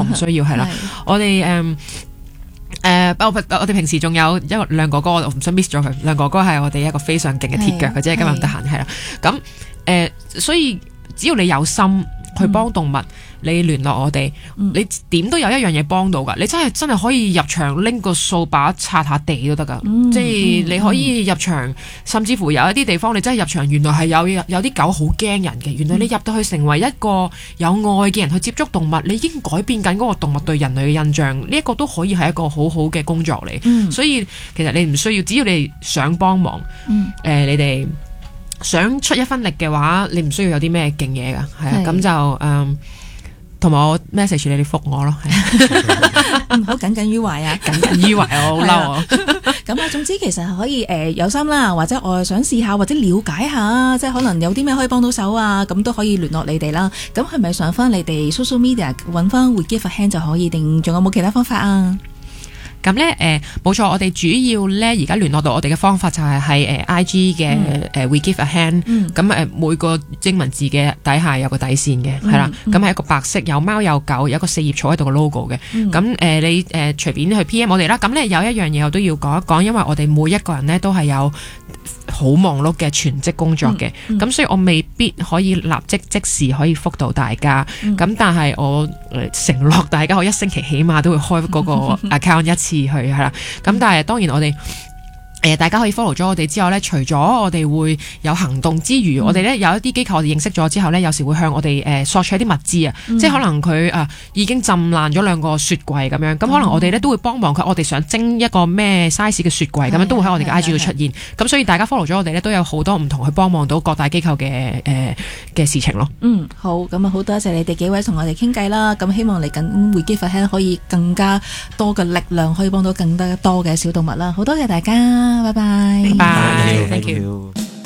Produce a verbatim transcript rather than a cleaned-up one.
唔需要係啦。我哋誒誒，我我哋平時仲有一個亮哥哥，我唔想 miss 咗佢。亮哥哥係我哋一個非常勁嘅鐵腳，佢只係今日唔得閒係啦。咁誒、呃，所以只要你有心去幫動物。嗯你聯絡我哋，嗯、你點都有一樣嘢幫到㗎。你真係真係可以入場拎個掃把擦下地都得㗎。嗯、即係你可以入場，嗯、甚至乎有一啲地方你真係入場，原來係有有啲狗好驚人嘅。原來你入到去成為一個有愛嘅人去接觸動物，你已經改變緊嗰個動物對人類嘅印象。呢、這、一個都可以係一個好好嘅工作嚟。嗯、所以其實你唔需要，只要你想幫忙，嗯呃、你哋想出一分力嘅話，你唔需要有啲咩勁嘢㗎。係啊，咁就嗯。同埋我 message 你哋覆我咯， 唔好耿耿於懷啊！ 耿耿於懷我好嬲啊！ 咁啊，總之其實係可以誒、呃、有心啦，或者我想試下或者了解下，即係可能有啲咩可以幫到手啊，咁都可以聯絡你哋啦。咁係咪上翻你哋 social media 揾翻 We Give a Hand 就可以，定仲有冇其他方法啊？ 咁咧誒冇錯，我哋主要咧而家聯絡到我哋嘅方法就係喺誒 I G 嘅誒、嗯呃、We Give a Hand，咁誒、嗯、每個英文字嘅底下有個底線嘅，係、嗯、啦，咁係一個白色有貓有狗有一個四葉草喺度嘅 logo 嘅，咁誒、嗯呃、你誒、呃、隨便去 P M 我哋啦。咁咧有一樣嘢我都要講一講，因為我哋每一個人咧都係有好忙碌嘅全職工作嘅，咁、嗯嗯、所以我未必可以立即即時可以覆到大家，咁、嗯、但係我承諾大家我一星期起碼都會開嗰個 account 一次去係啦，咁但係當然我哋誒大家可以 follow 咗我哋之後咧，除咗我哋會有行動之餘，嗯、我哋咧有一啲機構我哋認識咗之後咧，有時會向我哋誒、呃、索取一啲物資啊，嗯、即係可能佢啊、呃、已經浸爛咗兩個雪櫃咁樣，咁、嗯、可能我哋咧都會幫忙佢，我哋想蒸一個咩 size 嘅雪櫃咁樣，都會喺我哋嘅 I G 度出現，咁所以大家 follow 咗我哋咧，都有好多唔同去幫忙到各大機構嘅誒嘅事情咯。嗯， 好，咁啊好多謝你哋幾位同我哋傾偈啦，咁希望嚟緊 We Give a Hand可以更加多嘅力量，可以幫到更加多嘅小動物啦。好多謝大家。拜拜， 拜拜，thank you。